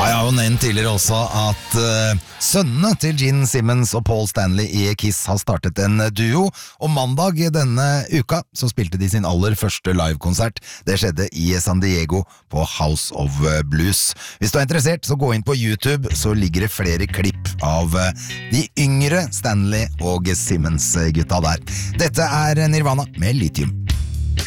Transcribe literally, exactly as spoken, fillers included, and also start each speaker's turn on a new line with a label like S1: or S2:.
S1: jeg har jo nevnt tidligere også at uh, sønnene til Gene Simmons og Paul Stanley i Kiss har startet en duo, og mandag denne uka så spilte de sin aller første livekonsert. Det skjedde i San Diego på House of Blues. Hvis du er interessert, så gå inn på YouTube, så ligger det flere klipp av uh, de yngre Stanley og Simmons-gutta der. Dette er Nirvana med Lithium.